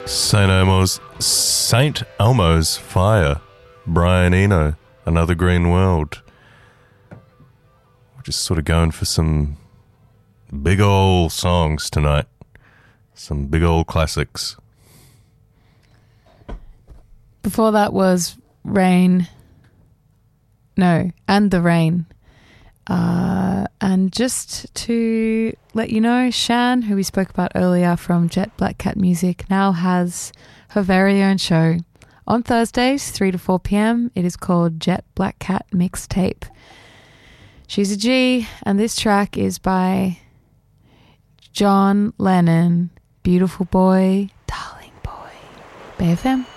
St. Elmo's Fire, Brian Eno, Another Green World. We're just sort of going for some big old songs tonight. Some big old classics. Before that was Rain. No, And the Rain. And just to let you know, Shan, who we spoke about earlier from Jet Black Cat Music, now has her very own show on Thursdays, 3 to 4 p.m. It is called Jet Black Cat Mixtape. She's a G, and this track is by John Lennon, Beautiful Boy, Darling Boy, BFM.